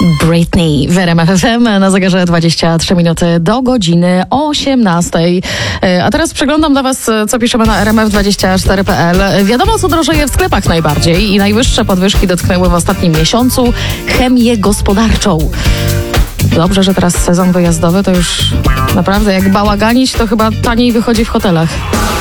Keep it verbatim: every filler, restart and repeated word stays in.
Britney w R M F F M na zegarze dwadzieścia trzy minuty do godziny osiemnastej. A teraz przeglądam dla was, co piszemy na R M F dwadzieścia cztery kropka p l. Wiadomo, co drożeje w sklepach najbardziej i najwyższe podwyżki dotknęły w ostatnim miesiącu chemię gospodarczą. Dobrze, że teraz sezon wyjazdowy to już naprawdę jak bałaganić, to chyba taniej wychodzi w hotelach.